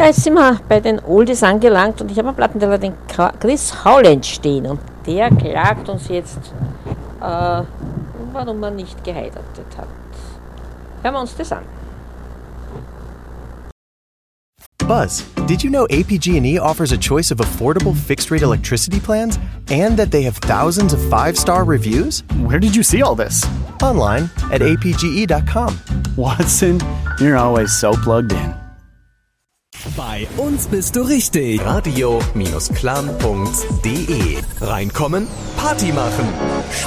Ja, jetzt sind wir bei den Oldies angelangt und ich habe am Plattenteller den Chris Howland stehen und der klagt uns jetzt, warum er nicht geheiratet hat. Hören wir uns das an. Buzz, did you know APG&E offers a choice of affordable fixed-rate electricity plans and that they have thousands of 5-star reviews? Where did you see all this? Online at apge.com. Watson, you're always so plugged in. Bei uns bist du richtig. Radio-clan.de. Reinkommen, Party machen.